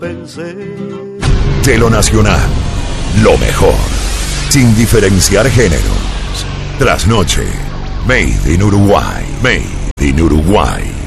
pensé. De lo nacional, lo mejor, sin diferenciar géneros. Trasnoche, Made in Uruguay, Made in Uruguay.